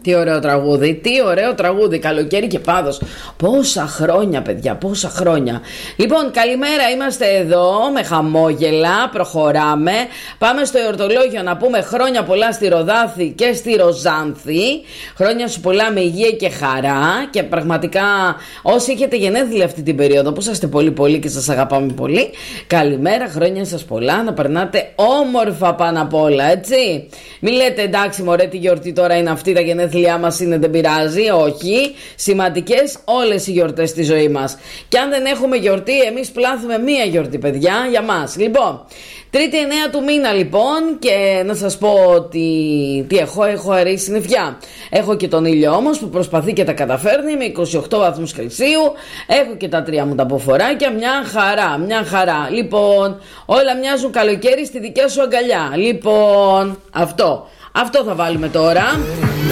Τι ωραίο τραγούδι, τι ωραίο τραγούδι. Καλοκαίρι και Πάδος. Πόσα χρόνια, παιδιά, πόσα χρόνια. Λοιπόν, καλημέρα, είμαστε εδώ με χαμόγελα. Προχωράμε. Πάμε στο εορτολόγιο να πούμε χρόνια πολλά στη Ροδάθη και στη Ροζάνθη. Χρόνια σου πολλά με υγεία και χαρά. Και πραγματικά όσοι έχετε γενέθλια αυτή την περίοδο, που είσαστε πολύ πολύ και σας αγαπάμε πολύ, καλημέρα, χρόνια σας πολλά. Να περνάτε όμορφα πάνω απ' όλα, έτσι. Μην λέτε εντάξει, μωρέ, τη γιορτή τώρα είναι αυτή, τα γενέθλιά μας είναι, δεν πειράζει. Όχι, σημαντικές όλες οι γιορτές στη ζωή μας. Και αν δεν έχουμε γιορτή, εμείς πλάθουμε μία γιορτή, παιδιά, για μας. Λοιπόν, Τρίτη 9 του μήνα λοιπόν, και να σας πω ότι τι έχω αρέσει συννεφιά. Έχω και τον ήλιο όμως που προσπαθεί και τα καταφέρνει με 28 βαθμούς Κελσίου. Έχω και τα 3 μου τα αποφοράκια, μια χαρά. Λοιπόν, όλα μοιάζουν καλοκαίρι στη δικιά σου αγκαλιά. Λοιπόν, αυτό θα βάλουμε τώρα.